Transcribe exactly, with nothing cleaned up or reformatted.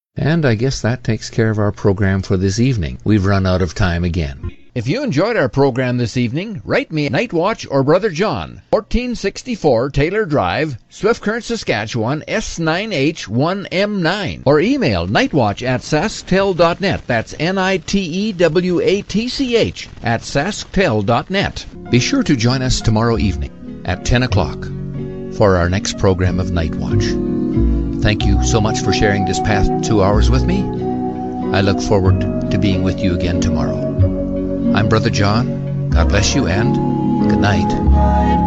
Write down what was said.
And I guess that takes care of our program for this evening. We've run out of time again. If you enjoyed our program this evening, write me Night Watch or Brother John, fourteen sixty-four Taylor Drive, Swift Current, Saskatchewan, S nine H one M nine. Or email nightwatch at sasktel dot net. That's N I T E W A T C H at sasktel dot net. Be sure to join us tomorrow evening at ten o'clock for our next program of Night Watch. Thank you so much for sharing this past two hours with me. I look forward to being with you again tomorrow. I'm Brother John. God bless you and good night.